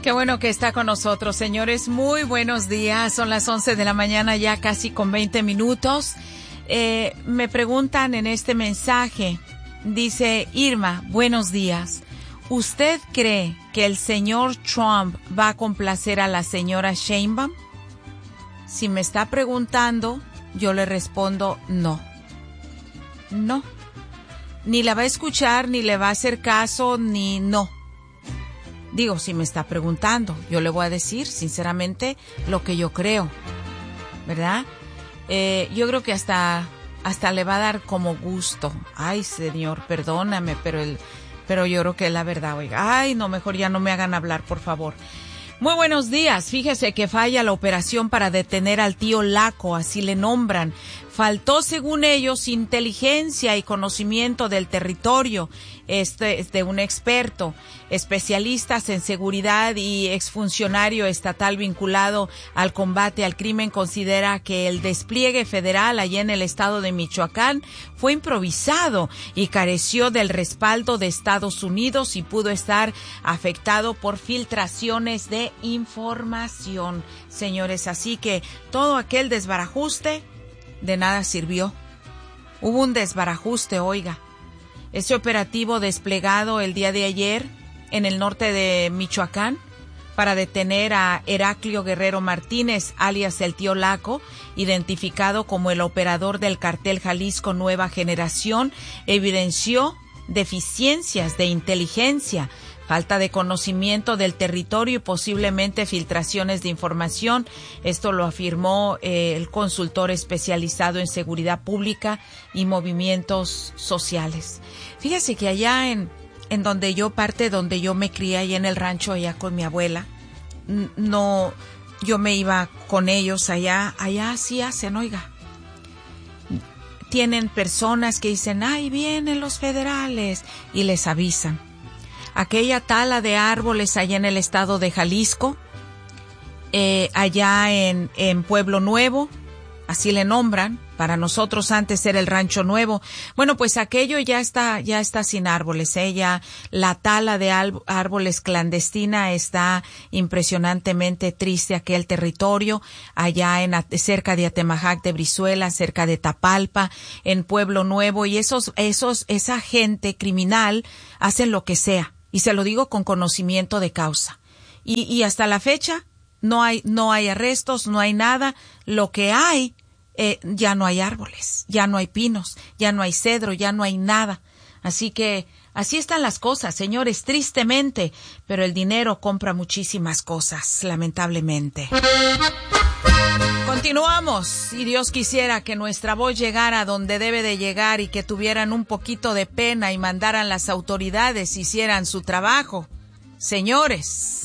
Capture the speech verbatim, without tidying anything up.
Qué bueno que está con nosotros, señores. Muy buenos días. Son las once de la mañana, ya casi con veinte minutos. Eh, me preguntan en este mensaje, dice Irma, buenos días. ¿Usted cree que el señor Trump va a complacer a la señora Sheinbaum? Si me está preguntando, yo le respondo no. No. Ni la va a escuchar, ni le va a hacer caso, ni no. Digo, si me está preguntando, yo le voy a decir sinceramente lo que yo creo, ¿verdad? Eh, yo creo que hasta, hasta le va a dar como gusto. Ay, señor, perdóname, pero el, pero yo creo que es la verdad, oiga. Ay, no, mejor ya no me hagan hablar, por favor. Muy buenos días. Fíjese que falla la operación para detener al tío Laco, así le nombran. Faltó, según ellos, inteligencia y conocimiento del territorio. Este es de un experto, especialistas en seguridad y exfuncionario estatal vinculado al combate al crimen considera que el despliegue federal allá en el estado de Michoacán fue improvisado y careció del respaldo de Estados Unidos y pudo estar afectado por filtraciones de información. Señores, así que todo aquel desbarajuste de nada sirvió. Hubo un desbarajuste, oiga. Ese operativo desplegado el día de ayer en el norte de Michoacán para detener a Heraclio Guerrero Martínez, alias el tío Laco, identificado como el operador del cartel Jalisco Nueva Generación, evidenció deficiencias de inteligencia, falta de conocimiento del territorio y posiblemente filtraciones de información. Esto lo afirmó eh, el consultor especializado en seguridad pública y movimientos sociales. Fíjese que allá en, en donde yo, parte donde yo me crié, allá en el rancho, allá con mi abuela, no, yo me iba con ellos allá, allá sí hacen, oiga. Tienen personas que dicen, ay, vienen los federales, y les avisan. Aquella tala de árboles allá en el estado de Jalisco, eh, allá en, en Pueblo Nuevo, así le nombran, para nosotros antes era el Rancho Nuevo. Bueno, pues aquello ya está, ya está sin árboles, ¿eh? Ya la tala de árboles clandestina está impresionantemente triste aquel territorio, allá en, cerca de Atemajac de Brizuela, cerca de Tapalpa, en Pueblo Nuevo, y esos, esos, esa gente criminal hacen lo que sea. Y se lo digo con conocimiento de causa. Y, y hasta la fecha no hay, no hay arrestos, no hay nada. Lo que hay, eh, ya no hay árboles, ya no hay pinos, ya no hay cedro, ya no hay nada. Así que así están las cosas, señores, tristemente. Pero el dinero compra muchísimas cosas, lamentablemente. Continuamos. Si Dios quisiera que nuestra voz llegara donde debe de llegar y que tuvieran un poquito de pena y mandaran las autoridades, hicieran su trabajo. Señores.